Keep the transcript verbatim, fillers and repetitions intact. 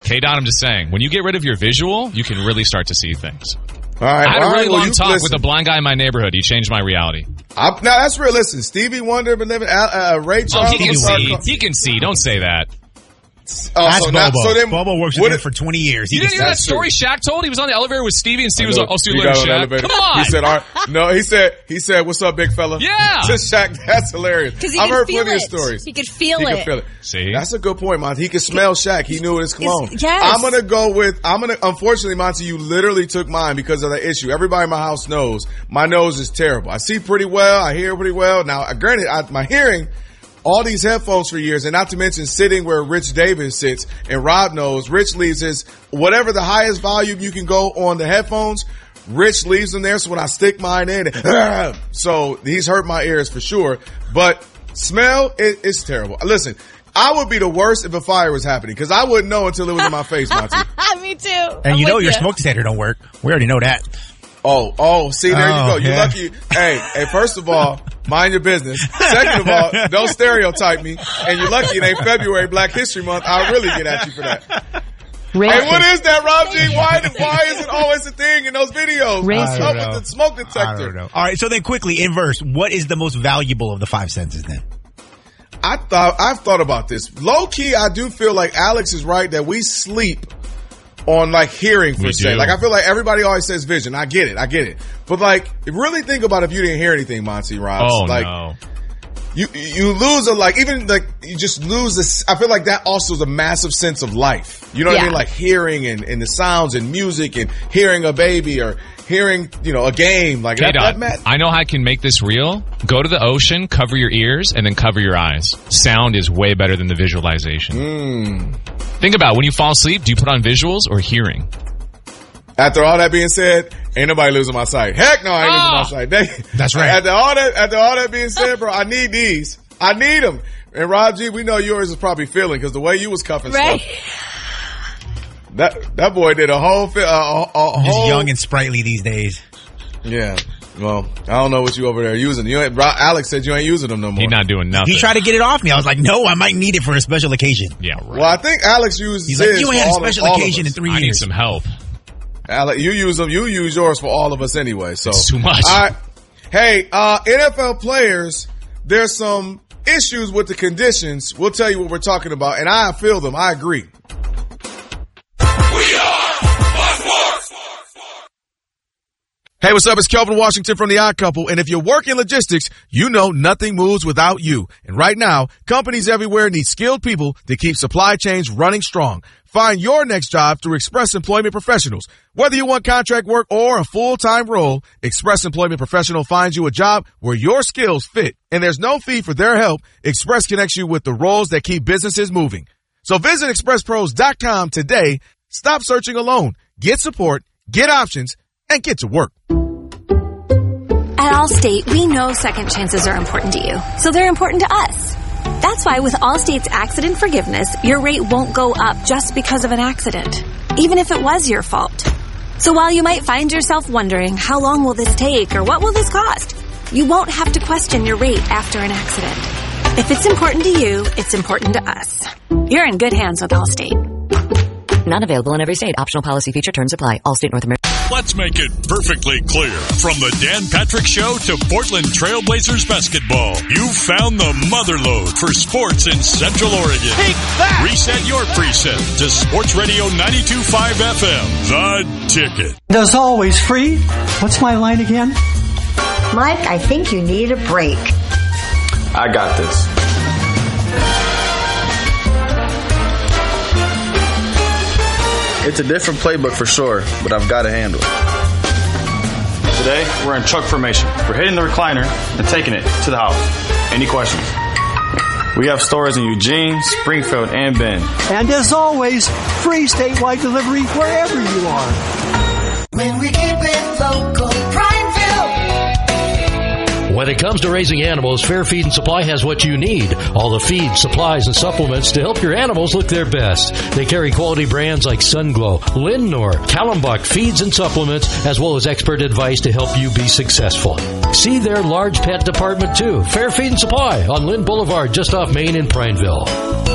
K-Dot, I'm just saying, when you get rid of your visual, you can really start to see things. All right, I had all a really right, well, long talk listen. with a blind guy in my neighborhood. He changed my reality. I, now, that's real. Listen, Stevie Wonder been living, uh, uh, Ray Charles. Oh, he can see. He can see. Don't say that. Oh, That's so Bobo. now, so then, Bobo works with him for twenty years. He You didn't hear that That's story Shaq told? He was on the elevator with Stevie, and Stevie was like, "I'll see you He later, got on the Shaq." elevator. Come on. He said, all right. No, he said, he said, what's up, big fella? Yeah. To Shaq, that's hilarious. Because he I've could heard feel plenty it. of stories. He could feel He it. could feel it. See? That's a good point, Monty. He could smell Shaq. He knew it was cologne. It's- yes. I'm going to go with, I'm going to, unfortunately, Monty, you literally took mine because of that issue. Everybody in my house knows my nose is terrible. I see pretty well. I hear pretty well. Now, granted, I, my hearing, all these headphones for years, and not to mention sitting where Rich Davis sits, and Rob knows, Rich leaves his, whatever the highest volume you can go on the headphones, Rich leaves them there, so when I stick mine in, so he's hurt my ears for sure, but smell, it, it's terrible. Listen, I would be the worst if a fire was happening, because I wouldn't know until it was in my face, Monty. Me too. And I'm you know with your you. smoke detector don't work. We already know that. Oh, oh, see, there Oh, you go. You yeah. lucky. Hey, hey, first of all, mind your business. Second of all, don't stereotype me. And you're lucky it ain't February, Black History Month. I'll really get at you for that. Racist. Hey, what is that, Rob G? Why, why is it always a thing in those videos? What's Racist. up I don't with know. the smoke I detector? don't know. All right, so then quickly, inverse, what is the most valuable of the five senses then? I thought, I've thought about this. Low key, I do feel like Alex is right that we sleep on like hearing per We se. do. Like I feel like everybody always says vision. I get it. I get it. But like, really think about if you didn't hear anything, Monty Robs. Oh, like, no. You you lose a like even like you just lose this. I feel like that also is a massive sense of life. You know what I Yeah. mean? Like hearing and, and the sounds and music and hearing a baby or hearing you know a game like that. K-Dot, that mat- I know how I can make this real. Go to the ocean, cover your ears, and then cover your eyes. Sound is way better than the visualization. Mm. Think about it. When you fall asleep, do you put on visuals or hearing? After all that being said, ain't nobody losing my sight. Heck no, I ain't Oh. losing my sight. They, That's right. After all that, after all that being said, bro, I need these. I need them. And Rob G, we know yours is probably feeling because the way you was cuffing Right? stuff. That that boy did a whole fi- uh, a, a Just whole young and sprightly these days. yeah. Well, I don't know what you over there using. You ain't, Ro- Alex said you ain't using them no more. He's not doing nothing. He tried to get it off me. I was like, no, I might need it for a special occasion. Yeah, right. Well, I think Alex used He's his like, you for ain't had a all of- special all of occasion in us. three I need years. some help. Alex, you use them. You use yours for all of us anyway. So It's too much. All right. Hey, uh, N F L players, there's some issues with the conditions. We'll tell you what we're talking about, and I feel them. I agree. Hey, what's up? It's Kelvin Washington from The Odd Couple, and if you work in logistics, you know nothing moves without you. And right now, companies everywhere need skilled people to keep supply chains running strong. Find your next job through Express Employment Professionals. Whether you want contract work or a full-time role, Express Employment Professional finds you a job where your skills fit. And there's no fee for their help. Express connects you with the roles that keep businesses moving. So visit express pros dot com today. Stop searching alone. Get support, get options, and get to work. At Allstate, we know second chances are important to you, so they're important to us. That's why with Allstate's accident forgiveness, your rate won't go up just because of an accident, even if it was your fault. So while you might find yourself wondering, how long will this take or what will this cost? You won't have to question your rate after an accident. If it's important to you, it's important to us. You're in good hands with Allstate. Not available in every state. Optional policy feature terms apply. Allstate North America. Let's make it perfectly clear. From the Dan Patrick Show to Portland Trailblazers basketball, you found the motherlode for sports in Central Oregon. Take that! Reset your preset to Sports Radio ninety-two point five F M. The Ticket. There's always free. What's my line again? Mike, I think you need a break. I got this. It's a different playbook for sure, but I've got to handle it. Today, we're in truck formation. We're hitting the recliner and taking it to the house. Any questions? We have stores in Eugene, Springfield, and Bend. And as always, free statewide delivery wherever you are. When we keep it local, Prineville. When it comes to raising animals, Fair Feed and Supply has what you need. All the feed, supplies, and supplements to help your animals look their best. They carry quality brands like Sunglow, Lindnor, Kallenbach Feeds and Supplements, as well as expert advice to help you be successful. See their large pet department too. Fair Feed and Supply on Lynn Boulevard, just off Main in Prineville.